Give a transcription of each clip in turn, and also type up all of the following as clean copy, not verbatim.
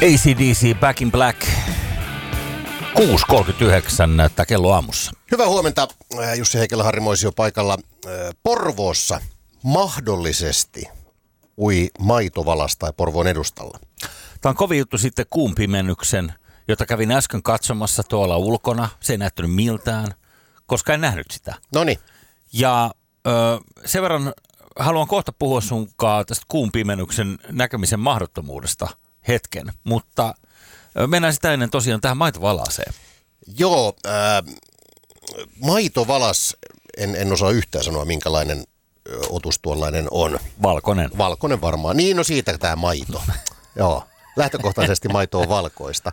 AC/DC Back in Black. 6.39 näyttää kello aamussa. Hyvää huomenta. Jussi Heikelä-Harri-Moisio paikalla. Porvoossa mahdollisesti ui maitovalas tai Porvoon edustalla. Tämä on kovin juttu sitten kuun pimennyksen, jota kävin äsken katsomassa tuolla ulkona. Se ei näyttänyt miltään, koska en nähnyt sitä. Noniin. Ja sen verran haluan kohta puhua sunkaan tästä kuun pimennyksen näkemisen mahdottomuudesta hetken, mutta mennään sitä ennen tosiaan tähän maitovalaseen. Joo, maitovalas, en osaa yhtään sanoa minkälainen otus tuollainen on. Valkoinen. Valkoinen varmaan. Niin, no siitä tämä maito. Joo, lähtökohtaisesti maito on valkoista.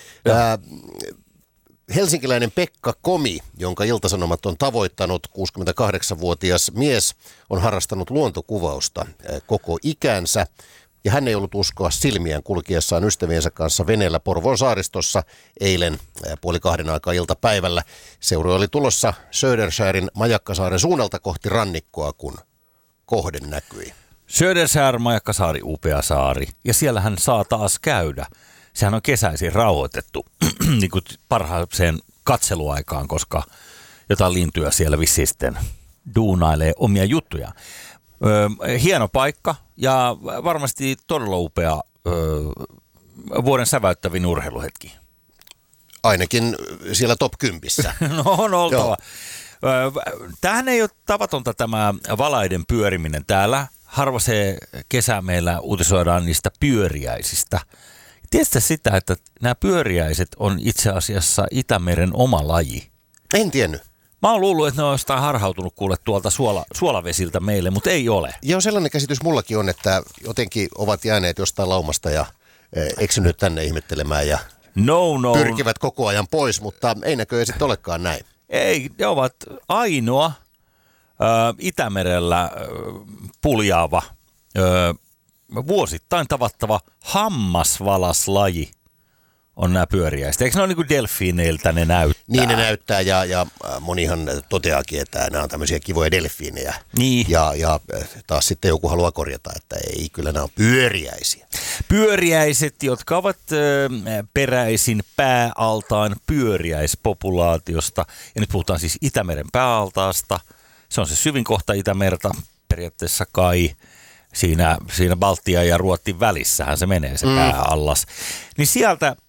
Helsinkiläinen Pekka Komi, jonka Ilta-Sanomat on tavoittanut, 68-vuotias mies, on harrastanut luontokuvausta koko ikänsä. Ja hän ei ollut uskoa silmiään kulkiessaan ystäviensä kanssa veneellä Porvoon saaristossa eilen 1:30 aikaa iltapäivällä. Seurue oli tulossa Söderskärin Majakkasaaren suunnalta kohti rannikkoa, kun kohde näkyi. Söderskär, Majakkasaari, upea saari. Ja siellä hän saa taas käydä. Sehän on kesäisin rauhoitettu niin kuin parhaaseen katseluaikaan, koska jotain lintuja siellä vissiin sitten duunailee omia juttuja. Hieno paikka ja varmasti todella upea vuoden säväyttävin urheiluhetki. Ainakin siellä top 10. No on oltava. Tämähän ei ole tavatonta tämä valaiden pyöriminen täällä. Harva se kesä meillä uutisoidaan niistä pyöriäisistä. Tiedätkö sitä, että nämä pyöriäiset on itse asiassa Itämeren oma laji? En tiennyt. Mä oon luullut, että ne on jostain harhautunut kuule tuolta suolavesiltä meille, mutta ei ole. Joo, sellainen käsitys mullakin on, että jotenkin ovat jääneet jostain laumasta ja eksynyt tänne ihmettelemään ja pyrkivät koko ajan pois, mutta ei näköjään sitten olekaan näin. Ei, ne ovat ainoa Itämerellä puljaava, vuosittain tavattava hammasvalaslaji. On nämä pyöriäiset. Eikö ne ole niin kuin delfiineiltä ne näyttää? Niin ne näyttää ja monihan toteakin, että nämä on tämmöisiä kivoja delfiinejä. Niin. Ja taas sitten joku haluaa korjata, että ei, kyllä nämä on pyöriäisiä. Pyöriäiset, jotka ovat peräisin pääaltaan pyöriäispopulaatiosta. Ja nyt puhutaan siis Itämeren pääaltaasta. Se on se syvin kohta Itämerta periaatteessa kai. Siinä Baltia ja Ruotsin välissähän se menee se pääallas. Niin sieltä